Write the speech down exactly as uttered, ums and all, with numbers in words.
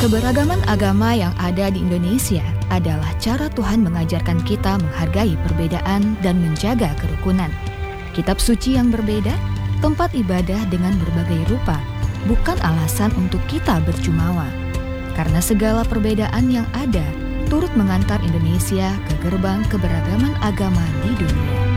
Keberagaman agama yang ada di Indonesia adalah cara Tuhan mengajarkan kita menghargai perbedaan dan menjaga kerukunan. Kitab suci yang berbeda, tempat ibadah dengan berbagai rupa, bukan alasan untuk kita berjumawa. Karena segala perbedaan yang ada turut mengantar Indonesia ke gerbang keberagaman agama di dunia.